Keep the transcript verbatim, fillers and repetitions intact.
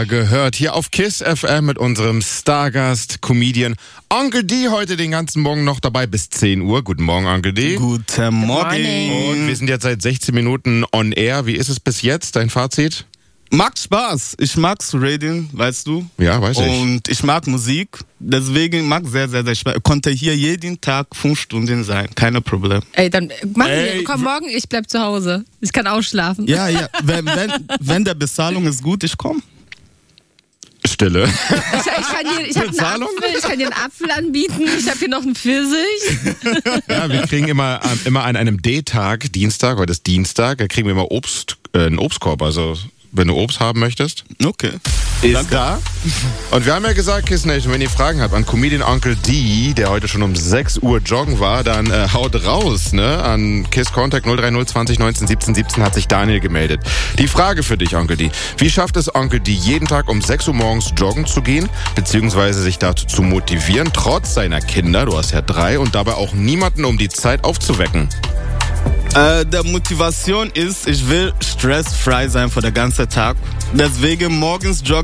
Star gehört. Hier auf KISS F M mit unserem Stargast, Comedian Onkel D, heute den ganzen Morgen noch dabei bis zehn Uhr. Guten Morgen, Onkel D. Guten Morgen. Und wir sind jetzt seit sechzehn Minuten on air. Wie ist es bis jetzt, dein Fazit? Macht Spaß. Ich mag zu reden, weißt du? Ja, weiß ich. Und ich mag Musik. Deswegen mag sehr, sehr, sehr Spaß. Ich konnte hier jeden Tag fünf Stunden sein. Keine Problem. Ey, dann machen Ey, wir. Komm, morgen, ich bleib zu Hause. Ich kann ausschlafen. Ja, ja. Wenn, wenn, wenn der Bezahlung ist gut, ich komme. Stille. Ich, ich, kann dir, ich habe einen Bezahlung? Apfel, ich kann dir einen Apfel anbieten. Ich habe hier noch einen Pfirsich. Ja, wir kriegen immer, immer an einem D-Tag, Dienstag, heute ist Dienstag, da kriegen wir immer Obst, äh, einen Obstkorb. Also, wenn du Obst haben möchtest, Okay. ist Danke. da. Und wir haben ja gesagt, Kiss Nation, wenn ihr Fragen habt an Comedian Onkel D, der heute schon um sechs Uhr joggen war, dann äh, haut raus, ne? An Kiss Contact null drei null zwanzig neunzehn siebzehn siebzehn hat sich Daniel gemeldet. Die Frage für dich, Onkel D. Wie schafft es Onkel D, jeden Tag um sechs Uhr morgens joggen zu gehen, beziehungsweise sich dazu zu motivieren, trotz seiner Kinder, du hast ja drei, und dabei auch niemanden um die Zeit aufzuwecken? Äh, der Motivation ist, ich will stressfrei sein für den ganzen Tag. Deswegen morgens joggen.